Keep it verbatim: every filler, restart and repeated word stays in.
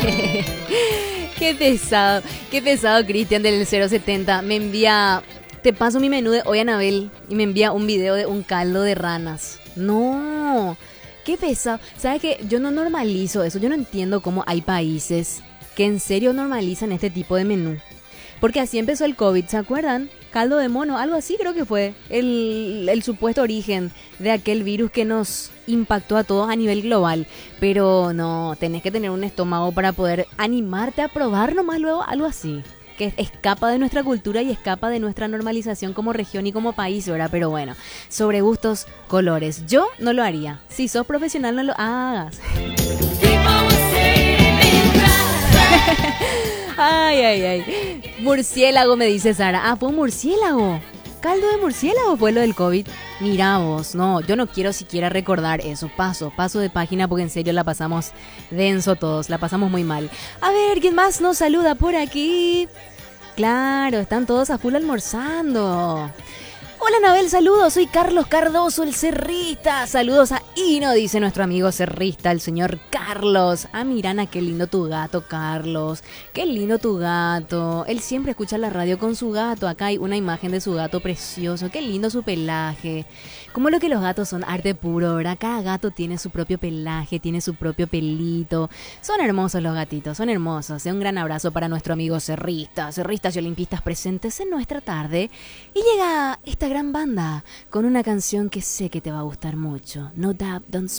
Qué pesado, qué pesado, Cristian del cero setenta. Me envía, te paso mi menú de hoy, Anabel, y me envía un video de un caldo de ranas. No, qué pesado. ¿Sabes qué? Yo no normalizo eso. Yo no entiendo cómo hay países que en serio normalizan este tipo de menú. Porque así empezó el COVID, ¿se acuerdan? Caldo de mono, algo así creo que fue el, el supuesto origen de aquel virus que nos impactó a todos a nivel global. Pero no, tenés que tener un estómago para poder animarte a probar nomás luego algo así, que escapa de nuestra cultura y escapa de nuestra normalización como región y como país, ¿verdad? Pero bueno, sobre gustos, colores. Yo no lo haría. Si sos profesional, no lo hagas. Ay, ay, ay. Murciélago, me dice Sara. Ah, fue un murciélago. Caldo de murciélago fue lo del COVID. Mira vos, no, yo no quiero siquiera recordar eso. Paso, paso de página porque en serio la pasamos denso todos, la pasamos muy mal. A ver, ¿quién más nos saluda por aquí? Claro, están todos a full almorzando. Hola, Anabel, saludos, soy Carlos Cardoso, el cerrista. Saludos a Ino, dice nuestro amigo cerrista, el señor Carlos. Ah, Mirana, qué lindo tu gato, Carlos. Qué lindo tu gato. Él siempre escucha la radio con su gato. Acá hay una imagen de su gato precioso. Qué lindo su pelaje. Como lo que los gatos son arte puro, ¿verdad? Cada gato tiene su propio pelaje, tiene su propio pelito. Son hermosos los gatitos, son hermosos. Un gran abrazo para nuestro amigo cerrista, cerristas y olimpistas presentes en nuestra tarde. Y llega esta gran banda con una canción que sé que te va a gustar mucho. No Doubt, Don't